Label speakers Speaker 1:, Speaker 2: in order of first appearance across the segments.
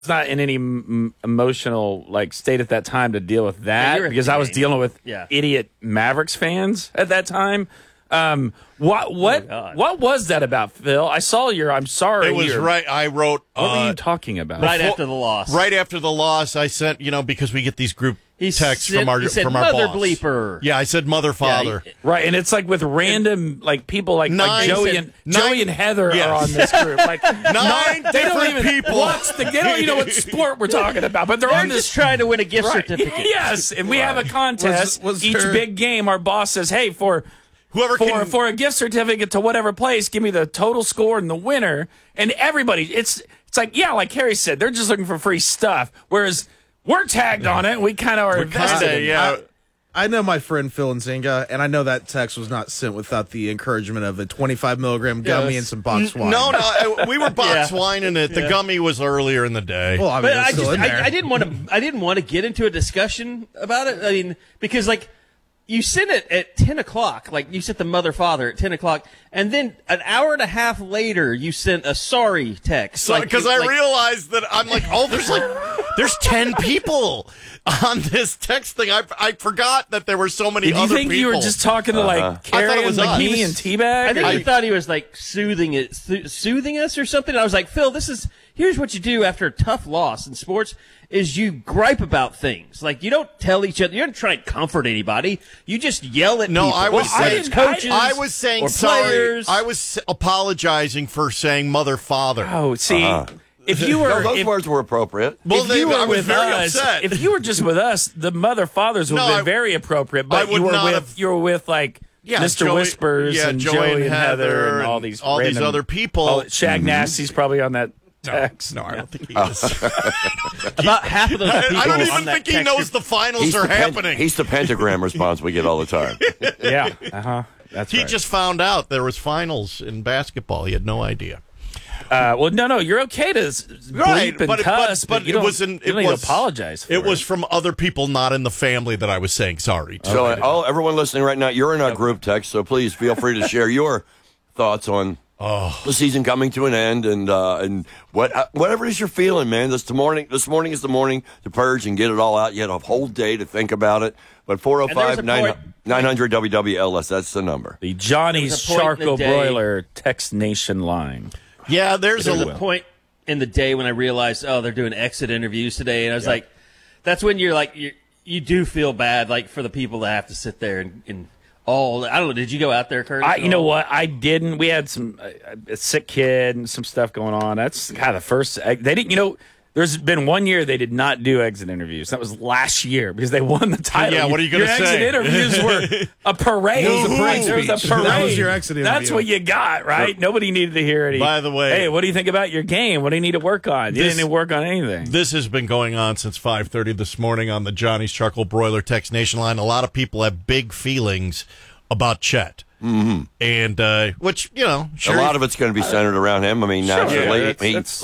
Speaker 1: not in any emotional state at that time to deal with that because I was dealing with idiot Mavericks fans at that time. What was that about, Phil? I saw I'm sorry.
Speaker 2: It was right. I wrote.
Speaker 1: What were you talking about?
Speaker 3: After the loss.
Speaker 2: Right after the loss, I sent, because we get these group texts from our
Speaker 3: mother
Speaker 2: boss.
Speaker 3: bleeper.
Speaker 2: Yeah, I said mother, father.
Speaker 1: Right, and it's with random people like Joey and Heather are on this group.
Speaker 2: Nine different people.
Speaker 1: They don't even know what sport we're talking about, but they're on this
Speaker 3: just trying to win a gift certificate.
Speaker 1: Yes, and we have a contest. Each big game, our boss says, "Hey, for a gift certificate to whatever place, give me the total score and the winner." And everybody, it's like Harry said, they're just looking for free stuff, whereas we're tagged on it. We kind of are invested.
Speaker 4: I know my friend Phil Nzinga, and I know that text was not sent without the encouragement of a 25 milligram gummy and some box wine.
Speaker 2: No, we were box wining it. The gummy was earlier in the day.
Speaker 4: Well, I mean,
Speaker 3: I didn't want to get into a discussion about it. I mean, because you sent it at 10 o'clock. You sent the mother, father at 10 o'clock. And then an hour and a half later, you sent a sorry text.
Speaker 2: Because I realized that I'm there's 10 people on this text thing. I forgot that there were so many other people.
Speaker 1: Do you think you were just talking to Carrie and me and Teabag?
Speaker 3: I think he thought he was soothing us or something. I was like, Phil, here's what you do after a tough loss in sports is you gripe about things. You don't tell each other. You don't try and comfort anybody. You just yell at people.
Speaker 2: I was saying
Speaker 3: coaches.
Speaker 2: I was saying sorry. I was apologizing for saying mother, father.
Speaker 1: Oh, see. If you were,
Speaker 5: those words were appropriate.
Speaker 1: Well, if you were with us, if you were just with us, the mother fathers would have been very appropriate. But you were with Mr. Whispers and Joey and Heather and all these
Speaker 2: other people.
Speaker 1: Shag Nasty's probably on that text.
Speaker 2: No, I don't think he is.
Speaker 3: About half of those people.
Speaker 2: I don't even think he knows the finals are happening.
Speaker 5: He's the pentagram response we get all the time.
Speaker 1: Yeah. That's
Speaker 2: He just found out there was finals in basketball. He had no idea.
Speaker 1: No, you're okay to bleep and cuss, but you don't need to apologize for it.
Speaker 2: It was from other people not in the family that I was saying sorry to.
Speaker 5: So everyone listening right now, you're in our group text, so please feel free to share your thoughts on the season coming to an end and whatever it is you're feeling, man. This morning is the morning to purge and get it all out. You had a whole day to think about it. But 405-900 WWLS, that's the number.
Speaker 1: The Johnny's Charcoal Broiler Text Nation line.
Speaker 2: Yeah, there's
Speaker 3: a point in the day when I realized, they're doing exit interviews today, and I was like, that's when you do feel bad, for the people that have to sit there and I don't know. Did you go out there, Curtis?
Speaker 1: You know what? I didn't. We had a sick kid and some stuff going on. That's kind of the first. They didn't. There's been 1 year they did not do exit interviews. That was last year because they won the title.
Speaker 2: Yeah, what are you going to say?
Speaker 1: Exit interviews were a parade.
Speaker 4: It was a parade. That was your exit interview.
Speaker 1: That's what you got, right? Nobody needed to hear any.
Speaker 2: By the way,
Speaker 1: hey, what do you think about your game? What do you need to work on? You didn't need to work on anything.
Speaker 2: This has been going on since 5:30 this morning on the Johnny's Charcoal Broiler Text Nation line. A lot of people have big feelings about Chet.
Speaker 5: Mm-hmm.
Speaker 2: And, which, sure.
Speaker 5: A lot of it's going to be centered around him. I mean, naturally,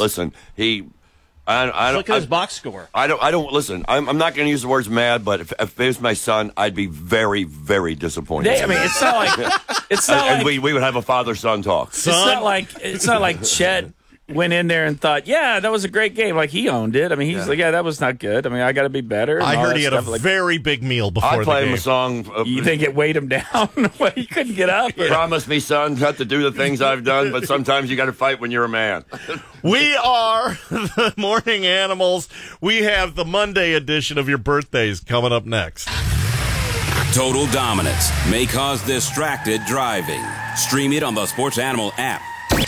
Speaker 3: look at his box score.
Speaker 5: I don't listen. I'm not going to use the words mad, but if it was my son, I'd be very, very disappointed.
Speaker 1: It's not like
Speaker 5: we would have a father-son talk.
Speaker 1: It's not like Chet went in there and thought, yeah, that was a great game. He owned it. I mean, he's that was not good. I mean, I got to be better.
Speaker 2: I heard he had a very big meal before the game.
Speaker 5: I played him a song.
Speaker 1: You think it weighed him down? He couldn't get up?
Speaker 5: Promise me, son, not to do the things I've done, but sometimes you got to fight when you're a man.
Speaker 2: We are the Morning Animals. We have the Monday edition of your birthdays coming up next.
Speaker 6: Total dominance may cause distracted driving. Stream it on the Sports Animal app.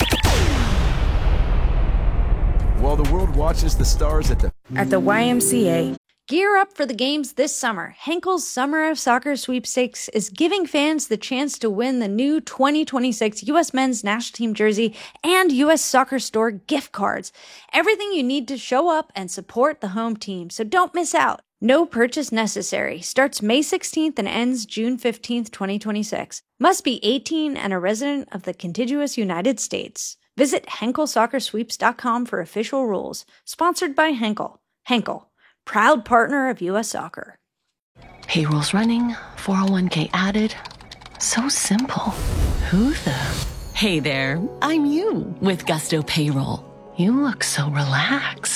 Speaker 7: While the world watches the stars at the
Speaker 8: YMCA. Gear up for the games this summer. Henkel's Summer of Soccer Sweepstakes is giving fans the chance to win the new 2026 U.S. Men's National Team jersey and U.S. Soccer Store gift cards. Everything you need to show up and support the home team, so don't miss out. No purchase necessary. Starts May 16th and ends June 15th, 2026. Must be 18 and a resident of the contiguous United States. Visit HenkelSoccerSweeps.com for official rules. Sponsored by Henkel. Henkel, proud partner of U.S. Soccer.
Speaker 9: Payroll's running, 401k added. So simple. Who the? Hey there, I'm you with Gusto Payroll. You look so relaxed.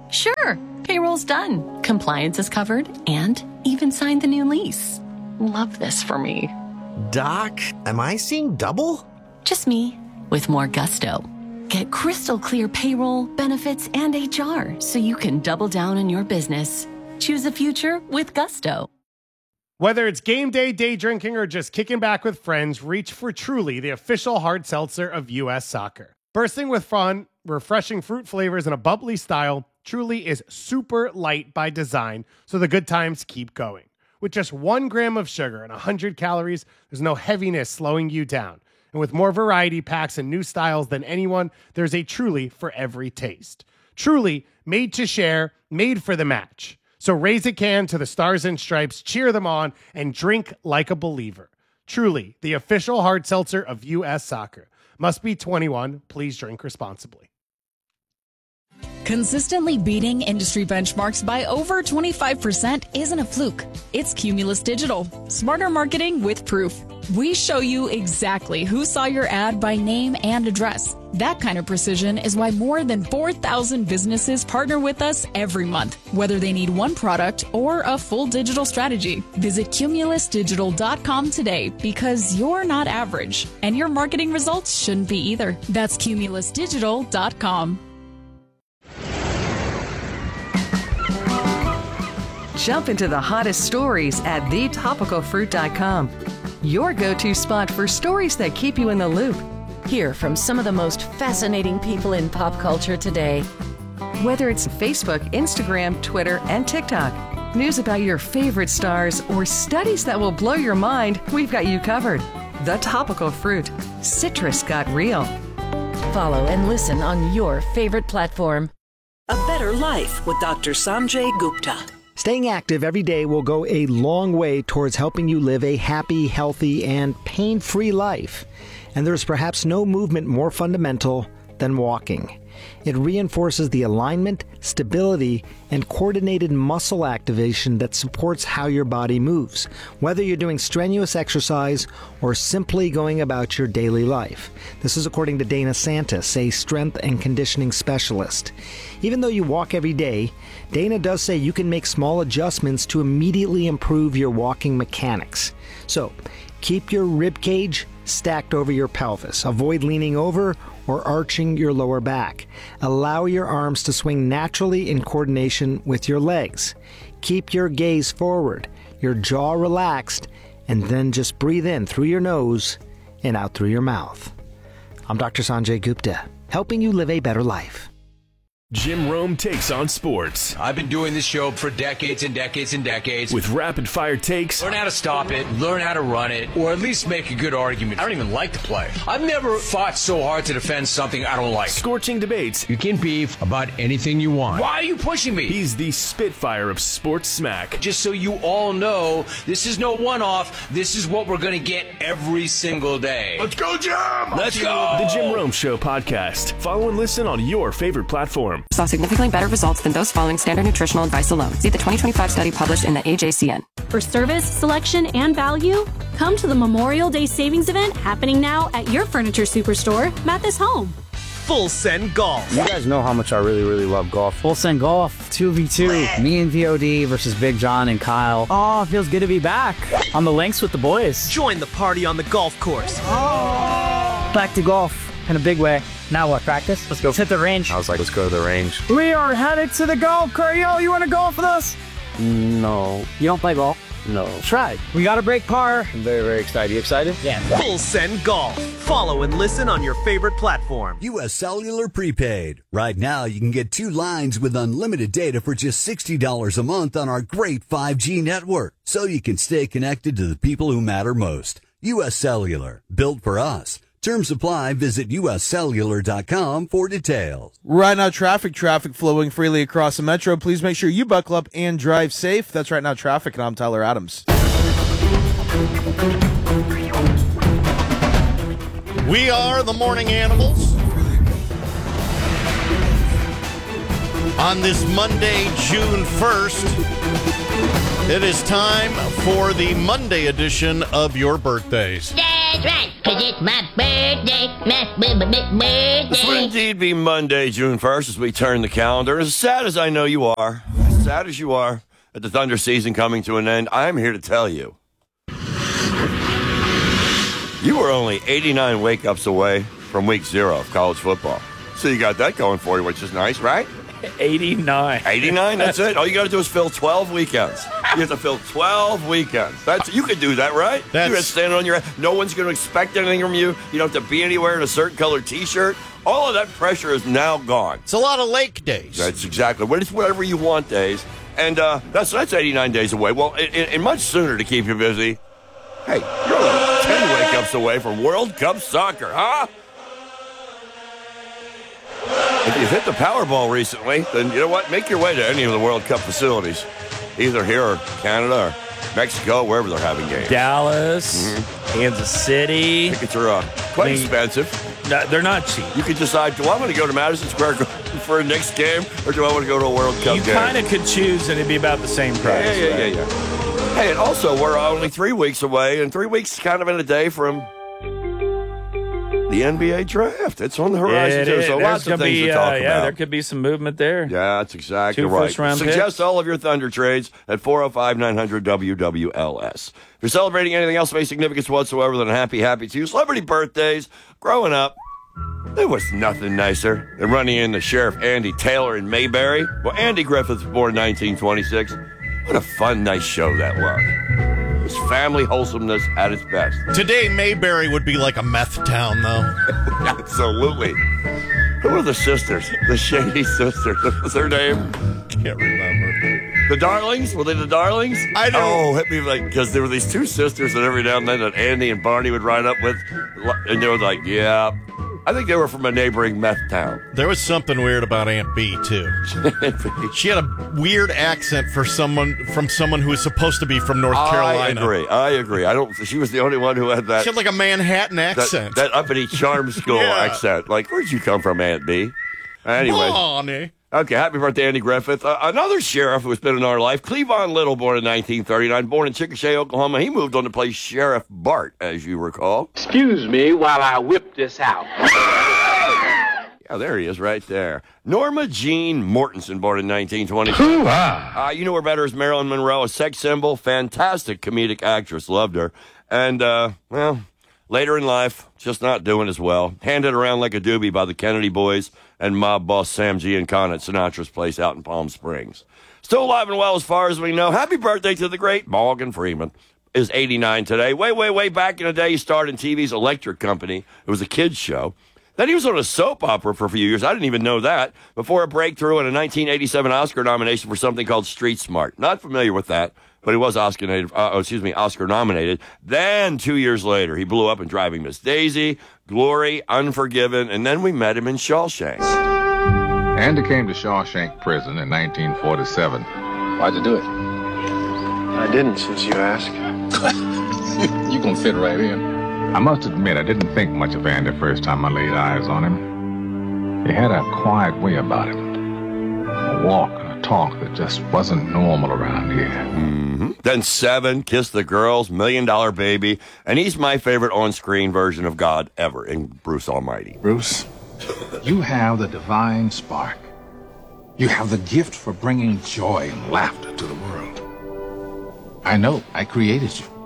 Speaker 9: Sure, payroll's done, compliance is covered, and even signed the new lease. Love this for me.
Speaker 10: Doc, am I seeing double?
Speaker 9: Just me, with more gusto. Get crystal clear payroll, benefits, and HR so you can double down on your business. Choose a future with gusto.
Speaker 11: Whether it's game day, day drinking, or just kicking back with friends, reach for Truly, the official hard seltzer of U.S. Soccer. Bursting with fun, refreshing fruit flavors, and a bubbly style, Truly is super light by design, so the good times keep going. With just 1 gram of sugar and 100 calories, there's no heaviness slowing you down. And with more variety packs and new styles than anyone, there's a Truly for every taste. Truly, made to share, made for the match. So raise a can to the Stars and Stripes, cheer them on, and drink like a believer. Truly, the official hard seltzer of U.S. Soccer. Must be 21. Please drink responsibly.
Speaker 12: Consistently beating industry benchmarks by over 25% isn't a fluke. It's Cumulus Digital. Smarter marketing with proof. We show you exactly who saw your ad by name and address. That kind of precision is why more than 4,000 businesses partner with us every month, whether they need one product or a full digital strategy. Visit cumulusdigital.com today because you're not average, and your marketing results shouldn't be either. That's cumulusdigital.com.
Speaker 13: Jump into the hottest stories at thetopicalfruit.com. Your go-to spot for stories that keep you in the loop. Hear from some of the most fascinating people in pop culture today. Whether it's Facebook, Instagram, Twitter, and TikTok, news about your favorite stars, or studies that will blow your mind, we've got you covered. The Topical Fruit. Citrus got real. Follow and listen on your favorite platform.
Speaker 14: A Better Life with Dr. Sanjay Gupta.
Speaker 15: Staying active every day will go a long way towards helping you live a happy, healthy, and pain-free life. And there's perhaps no movement more fundamental than walking. It reinforces the alignment, stability, and coordinated muscle activation that supports how your body moves, whether you're doing strenuous exercise or simply going about your daily life. This is according to Dana Santis, a strength and conditioning specialist. Even though you walk every day, Dana does say you can make small adjustments to immediately improve your walking mechanics. So, keep your rib cage stacked over your pelvis. Avoid leaning over or arching your lower back. Allow your arms to swing naturally in coordination with your legs. Keep your gaze forward, your jaw relaxed, and then just breathe in through your nose and out through your mouth. I'm Dr. Sanjay Gupta, helping you live a better life.
Speaker 16: Jim Rome takes on sports.
Speaker 17: I've been doing this show for decades and decades and decades.
Speaker 16: With rapid-fire takes.
Speaker 17: Learn how to stop it, learn how to run it, or at least make a good argument. I don't even like to play. I've never fought so hard to defend something I don't like.
Speaker 16: Scorching debates.
Speaker 17: You can beef about anything you want. Why are you pushing me?
Speaker 16: He's the Spitfire of sports smack.
Speaker 17: Just so you all know, this is no one-off. This is what we're going to get every single day.
Speaker 16: Let's go, Jim!
Speaker 17: Let's go!
Speaker 16: The Jim Rome Show podcast. Follow and listen on your favorite platform.
Speaker 18: Saw significantly better results than those following standard nutritional advice alone. See the 2025 study published in the AJCN.
Speaker 19: For service, selection, and value, come to the Memorial Day Savings Event happening now at your furniture superstore, Mathis Home.
Speaker 20: Full Send Golf.
Speaker 21: You guys know how much I really, really love golf.
Speaker 22: Full Send Golf, 2v2. Me and VOD versus Big John and Kyle. Oh, it feels good to be back on the links with the boys.
Speaker 20: Join the party on the golf course.
Speaker 22: Oh. Back to golf in a big way. Now what, practice? Let's go hit the range.
Speaker 21: I was like, let's go to the range.
Speaker 22: We are headed to the golf course. Yo, you want to golf with us?
Speaker 21: No.
Speaker 22: You don't play golf?
Speaker 21: No.
Speaker 22: Try. We got to break par.
Speaker 21: I'm very, very excited. You excited?
Speaker 22: Yeah.
Speaker 20: Full Send Golf. Follow and listen on your favorite platform.
Speaker 23: U.S. Cellular Prepaid. Right now, you can get 2 lines with unlimited data for just $60 a month on our great 5G network, so you can stay connected to the people who matter most. U.S. Cellular. Built for us. Terms apply. Visit uscellular.com for details.
Speaker 4: Right Now traffic flowing freely across the metro. Please make sure you buckle up and drive safe. That's Right Now Traffic, and I'm Tyler Adams.
Speaker 2: We are the Morning Animals. On this Monday, June 1st, it is time for the Monday edition of Your Birthdays.
Speaker 1: That's right, because it's my birthday, my birthday.
Speaker 3: This would indeed be Monday, June 1st, as we turn the calendar. As sad as I know you are, as sad as you are at the Thunder season coming to an end, I'm here to tell you. You were only 89 wake-ups away from week 0 of college football. So you got that going for you, which is nice, right?
Speaker 22: 89.
Speaker 3: 89, that's it. All you got to do is fill 12 weekends. You have to fill 12 weekends. You could do that, right? You got to stand on your head. No one's going to expect anything from you. You don't have to be anywhere in a certain colored T-shirt. All of that pressure is now gone.
Speaker 2: It's a lot of lake days.
Speaker 3: That's exactly. It's whatever you want days. And that's 89 days away. Well, and much sooner to keep you busy. Hey, you're only 10 wake-ups away from World Cup soccer, huh? If you've hit the Powerball recently, then you know what? Make your way to any of the World Cup facilities, either here or Canada or Mexico, wherever they're having games.
Speaker 22: Dallas, Kansas City.
Speaker 3: Tickets are quite expensive.
Speaker 22: No, they're not cheap.
Speaker 3: You could decide, do I want to go to Madison Square Garden for a Knicks game, or do I want to go to a World Cup game?
Speaker 22: You kind of could choose, and it'd be about the same price.
Speaker 3: Yeah. Hey, and also, we're only 3 weeks away, and 3 weeks kind of in a day from the NBA draft. It's on the horizon, too. So lots of things to talk about.
Speaker 22: Yeah, there could be some movement there.
Speaker 3: Yeah, that's exactly
Speaker 22: 2
Speaker 3: right.
Speaker 22: first-round
Speaker 3: Suggest
Speaker 22: picks.
Speaker 3: all of your Thunder trades at 405-900-WWLS. If you're celebrating anything else of any significance whatsoever than a happy to you, celebrity birthdays, growing up, there was nothing nicer than running into Sheriff Andy Taylor in Mayberry. Well, Andy Griffith was born in 1926. What a fun, nice show that was. It was family wholesomeness at its best.
Speaker 2: Today, Mayberry would be like a meth town, though.
Speaker 3: Absolutely. Who were the sisters? The Shady Sisters. What was their name?
Speaker 2: Can't remember.
Speaker 3: The Darlings? Were they the Darlings?
Speaker 2: I don't.
Speaker 3: Oh, hit me because there were these 2 sisters that every now and then that Andy and Barney would ride up with, and they were like, yeah. I think they were from a neighboring meth town.
Speaker 2: There was something weird about Aunt B, too. She had a weird accent from someone who was supposed to be from North Carolina.
Speaker 3: I agree. She was the only one who had that.
Speaker 2: She had like a Manhattan accent.
Speaker 3: That uppity charm school accent. Like, where'd you come from, Aunt B? Anyway.
Speaker 2: Bonnie.
Speaker 3: Okay, happy birthday, Andy Griffith. Another sheriff who has been in our life, Cleavon Little, born in 1939, born in Chickasha, Oklahoma. He moved on to play Sheriff Bart, as you recall.
Speaker 5: Excuse me while I whip this out.
Speaker 3: Yeah, there he is right there. Norma Jean Mortensen, born in 1922. You know her better as Marilyn Monroe, a sex symbol, fantastic comedic actress, loved her. And, later in life, just not doing as well. Handed around like a doobie by the Kennedy boys and mob boss Sam Giancana at Sinatra's place out in Palm Springs. Still alive and well as far as we know. Happy birthday to the great Morgan Freeman. Is 89 today. Way back in the day, he starred in TV's Electric Company. It was a kids' show. Then he was on a soap opera for a few years. I didn't even know that. Before a breakthrough and a 1987 Oscar nomination for something called Street Smart. Not familiar with that, but he was Oscar nominated. Then 2 years later, he blew up in Driving Miss Daisy, Glory, Unforgiven, and then we met him in Shawshank.
Speaker 24: Andy came to Shawshank Prison in 1947. Why'd you do it?
Speaker 25: I didn't, since you asked.
Speaker 24: You gonna fit right in. I must admit, I didn't think much of Andy first time I laid eyes on him. He had a quiet way about him. A walk and a talk that just wasn't normal around here.
Speaker 3: Mm-hmm. Then 7, Kiss the Girls, $1 Million Baby, and he's my favorite on-screen version of God ever in Bruce Almighty.
Speaker 24: Bruce, you have the divine spark. You have the gift for bringing joy and laughter to the world. I know, I created you.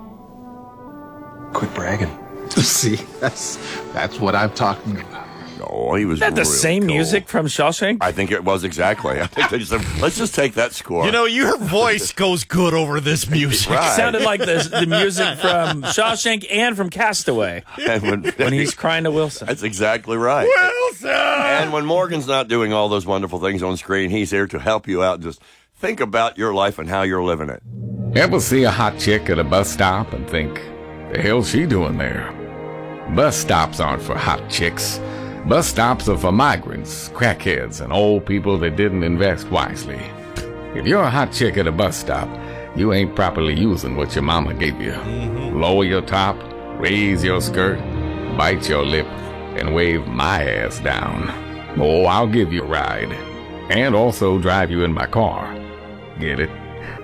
Speaker 25: Quit bragging.
Speaker 24: See, that's what I'm talking about.
Speaker 3: Oh, he was
Speaker 22: Is that the
Speaker 3: really
Speaker 22: same
Speaker 3: cool.
Speaker 22: music from Shawshank?
Speaker 3: I think it was exactly. I think they just said, let's just take that score.
Speaker 2: You know, your voice goes good over this music.
Speaker 3: Right.
Speaker 22: It sounded like the music from Shawshank and from Castaway
Speaker 3: And
Speaker 22: when he's crying to Wilson.
Speaker 3: That's exactly right.
Speaker 2: Wilson!
Speaker 3: And when Morgan's not doing all those wonderful things on screen, he's here to help you out and just think about your life and how you're living it.
Speaker 26: Ever see a hot chick at a bus stop and think, the hell's she doing there? Bus stops aren't for hot chicks. Bus stops are for migrants, crackheads, and old people that didn't invest wisely. If you're a hot chick at a bus stop, you ain't properly using what your mama gave you. Lower your top, raise your skirt, bite your lip, and wave my ass down. Oh, I'll give you a ride. and also drive you in my car. Get it?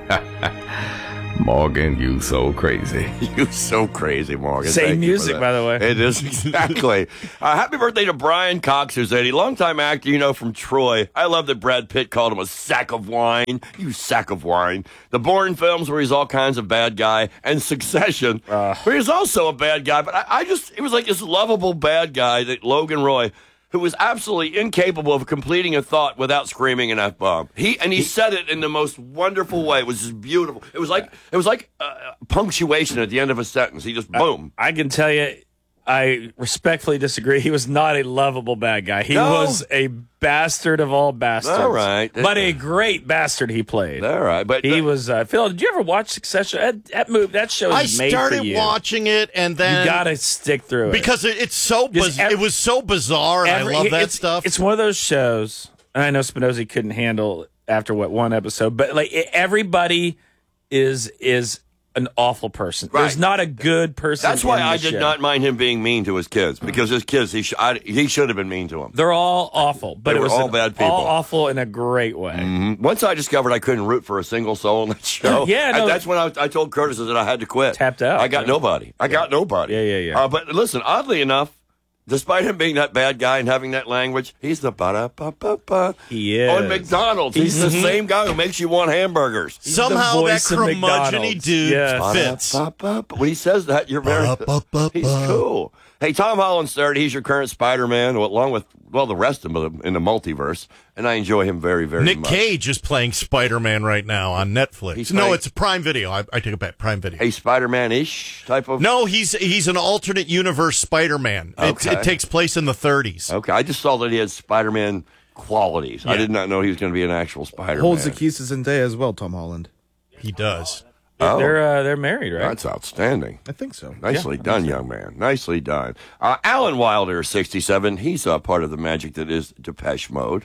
Speaker 26: Morgan, you so crazy.
Speaker 3: You so crazy, Morgan.
Speaker 22: Same
Speaker 3: Thank you for
Speaker 22: music,
Speaker 3: that.
Speaker 22: by the way.
Speaker 3: It is, exactly. Happy birthday to Brian Cox, who's 80. Longtime actor, you know, from Troy. I love that Brad Pitt called him a sack of wine. You sack of wine. The Bourne films where he's all kinds of bad guy. And Succession, where he's also a bad guy. But it was like this lovable bad guy, that Logan Roy, who was absolutely incapable of completing a thought without screaming an F-bomb. He said it in the most wonderful way. It was just beautiful. It was like punctuation at the end of a sentence. He just boom.
Speaker 6: I can tell you, I respectfully disagree. He was not a lovable bad guy. He was a bastard of all bastards.
Speaker 3: All right.
Speaker 6: But a great bastard he played.
Speaker 3: All right. But
Speaker 6: he was, Phil, did you ever watch Succession? That show is made for you.
Speaker 2: I started watching it, and then
Speaker 6: you got to stick through it.
Speaker 2: Because it was so bizarre, and I love that stuff.
Speaker 6: It's one of those shows, and I know Spinozzi couldn't handle after one episode, but like everybody is an awful person.
Speaker 3: Right.
Speaker 6: There's not a good person.
Speaker 3: That's why
Speaker 6: in
Speaker 3: I
Speaker 6: the
Speaker 3: did
Speaker 6: show.
Speaker 3: not mind him being mean to his kids, because his kids, he should have been mean to them.
Speaker 6: They're all awful, but
Speaker 3: They
Speaker 6: it
Speaker 3: were
Speaker 6: was
Speaker 3: all bad people.
Speaker 6: all awful in a great way.
Speaker 3: Mm-hmm. Once I discovered I couldn't root for a single soul in that show,
Speaker 6: Yeah, no.
Speaker 3: that's when I told Curtis that I had to quit.
Speaker 6: Tapped out.
Speaker 3: I got nobody. I got nobody.
Speaker 6: Yeah.
Speaker 3: But listen, oddly enough, despite him being that bad guy and having that language, he's the ba-da-ba-ba-ba.
Speaker 6: He is.
Speaker 3: On McDonald's. He's the same guy who makes you want hamburgers.
Speaker 2: Somehow that
Speaker 6: voice of
Speaker 2: curmudgeon-y
Speaker 6: McDonald's.
Speaker 2: dude
Speaker 6: Yes.
Speaker 2: fits.
Speaker 3: Ba-da-ba-ba-ba. When he says that, you're very... He's cool. Hey, Tom Holland's 30. He's your current Spider-Man, along with, the rest of them in the multiverse. And I enjoy him very, very
Speaker 2: Nick
Speaker 3: much.
Speaker 2: Cage is playing Spider-Man right now on Netflix. No, it's Prime Video. I take it back. Prime Video.
Speaker 3: A Spider-Man-ish type of...
Speaker 2: No, he's an alternate universe Spider-Man.
Speaker 3: Okay.
Speaker 2: It takes place in the 30s.
Speaker 3: Okay, I just saw that he had Spider-Man qualities.
Speaker 2: Yeah.
Speaker 3: I did not know he was going to be an actual Spider-Man.
Speaker 4: Holds the keys to Zendaya as well, Tom Holland.
Speaker 2: He does.
Speaker 3: Oh.
Speaker 6: They're married, right?
Speaker 3: That's outstanding.
Speaker 4: I think so.
Speaker 3: Nicely done, young man. Nicely done. Alan Wilder, 67. He's part of the magic that is Depeche Mode.